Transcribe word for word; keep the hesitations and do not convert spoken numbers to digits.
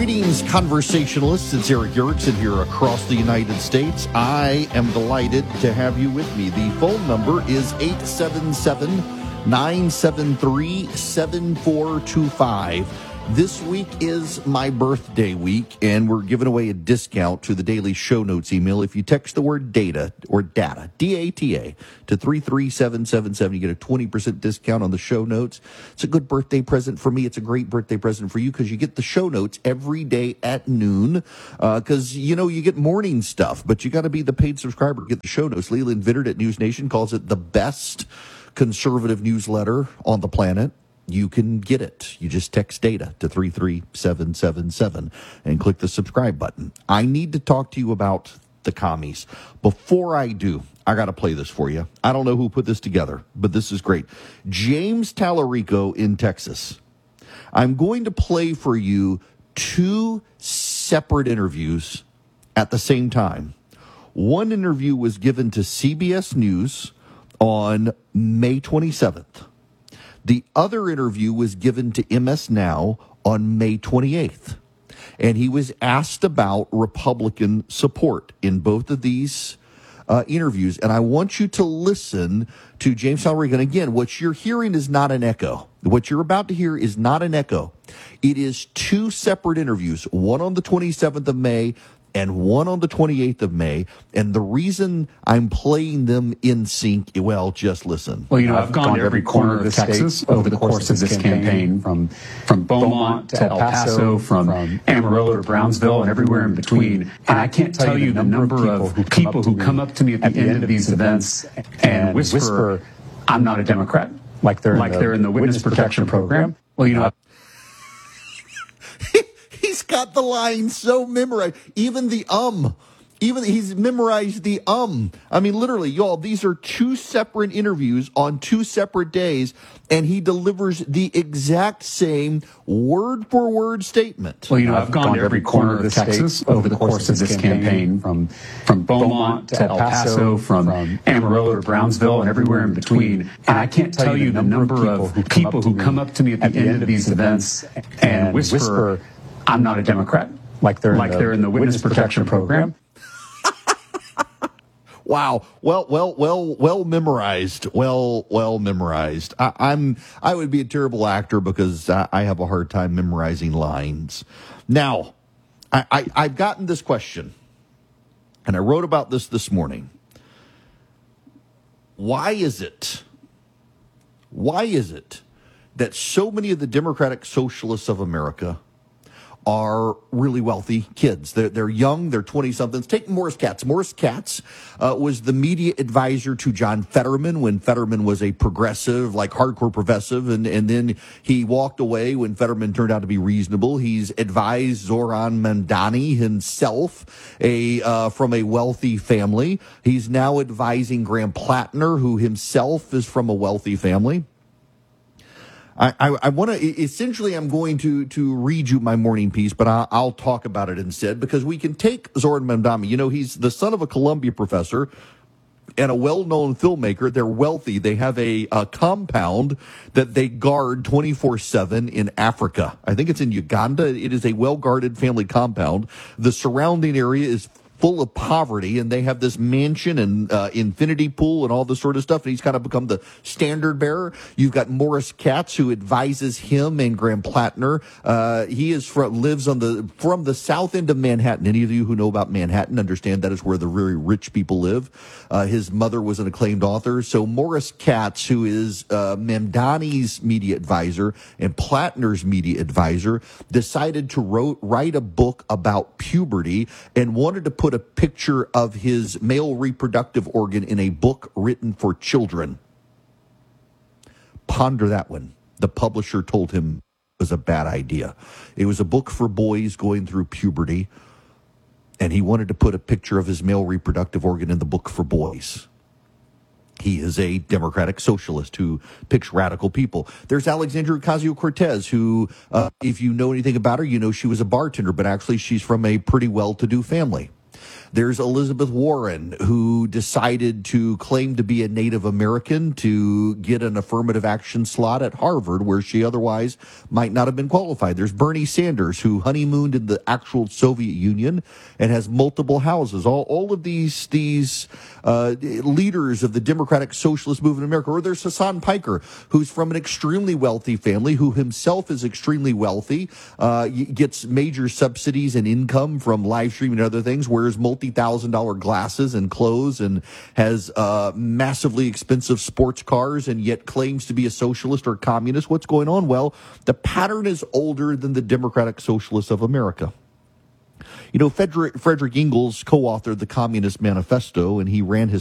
Greetings, conversationalists. It's Eric Erickson here across the United States. I am delighted to have you with me. The phone number is eight seven seven, nine seven three, seven four two five. This week is my birthday week, and we're giving away a discount to the Daily Show Notes email. If you text the word data or data, D A T A, to three three seven seven seven, you get a twenty percent discount on the show notes. It's a good birthday present for me. It's a great birthday present for you because you get the show notes every day at noon because, uh, you know, you get morning stuff, but you got to be the paid subscriber to get the show notes. Leland Vittert at News Nation calls it the best conservative newsletter on the planet. You can get it. You just text data to three three seven seven seven and click the subscribe button. I need to talk to you about the commies. Before I do, I got to play this for you. I don't know who put this together, but this is great. James Tallarico in Texas. I'm going to play for you two separate interviews at the same time. One interview was given to C B S News on May twenty-seventh. The other interview was given to M S Now on May twenty-eighth. And he was asked about Republican support in both of these uh, interviews. And I want you to listen to James Tallarico. And again, what you're hearing is not an echo. What you're about to hear is not an echo. It is two separate interviews, one on the twenty-seventh of May and one on the twenty-eighth of May. And the reason I'm playing them in sync, well, just listen. Well, you know, I've gone to every corner of Texas over the course of this campaign, from from Beaumont to El Paso, from Amarillo to Brownsville, and everywhere in between. And I can't tell you the number of people who come up to me at the end of these events and whisper, "I'm not a Democrat," like they're like they're in the witness protection program. Well, you know. He's got the line so memorized. Even the um. Even he's memorized the um. I mean, literally, y'all, these are two separate interviews on two separate days, and he delivers the exact same word-for-word statement. Well, you know, I've gone to every corner of Texas over the course of this campaign, from from Beaumont to El Paso, from Amarillo to Brownsville, and everywhere in between. And I can't tell you the number of people who come up to me at the end of these events and whisper, "I'm not a Democrat," like they're like they're in the witness protection program. Wow. Well, well, well, well memorized. Well, well memorized. I, I'm, I would be a terrible actor because I, I have a hard time memorizing lines. Now, I, I, I've gotten this question, and I wrote about this this morning. Why is it, why is it that so many of the Democratic Socialists of America are really wealthy kids? They're, they're young, they're twenty-somethings. Take Morris Katz. Morris Katz uh, was the media advisor to John Fetterman when Fetterman was a progressive, like hardcore progressive, and, and then he walked away when Fetterman turned out to be reasonable. He's advised Zoran Mamdani himself, a uh, from a wealthy family. He's now advising Graham Plattner, who himself is from a wealthy family. I, I, I want to, essentially, I'm going to, to read you my morning piece, but I, I'll talk about it instead because we can take Zoran Mamdani. You know, he's the son of a Columbia professor and a well-known filmmaker. They're wealthy. They have a, a compound that they guard twenty-four seven in Africa. I think it's in Uganda. It is a well-guarded family compound. The surrounding area is full of poverty, and they have this mansion and uh, infinity pool and all this sort of stuff, and he's kind of become the standard bearer. You've got Morris Katz, who advises him and Graham Plattner. Uh, he is from, lives on the from the south end of Manhattan. Any of you who know about Manhattan understand that is where the very rich people live. Uh, his mother was an acclaimed author. So Morris Katz, who is uh, Mamdani's media advisor and Plattner's media advisor, decided to wrote, write a book about puberty and wanted to put a picture of his male reproductive organ in a book written for children. Ponder that one. The publisher told him it was a bad idea. It was a book for boys going through puberty, and he wanted to put a picture of his male reproductive organ in the book for boys. He is a Democratic socialist who picks radical people. There's Alexandria Ocasio-Cortez, who, uh, if you know anything about her, you know she was a bartender, but actually she's from a pretty well-to-do family. There's Elizabeth Warren, who decided to claim to be a Native American to get an affirmative action slot at Harvard, where she otherwise might not have been qualified. There's Bernie Sanders, who honeymooned in the actual Soviet Union and has multiple houses. All, all of these, these uh, leaders of the Democratic Socialist Movement in America. Or there's Hassan Piker, who's from an extremely wealthy family, who himself is extremely wealthy, uh, gets major subsidies and income from live streaming and other things, wears multi-thousand dollar glasses and clothes, and has uh, massively expensive sports cars, and yet claims to be a socialist or communist. What's going on? Well, the pattern is older than the Democratic Socialists of America. You know, Frederick, Frederick Engels co-authored the Communist Manifesto, and he ran his